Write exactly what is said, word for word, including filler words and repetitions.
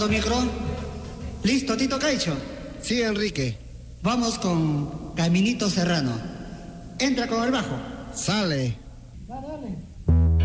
¿Grabando micro? ¿Listo, Tito Caicho? Sí, Enrique. Vamos con Caminito Serrano. Entra con el bajo. Sale. Dale, dale.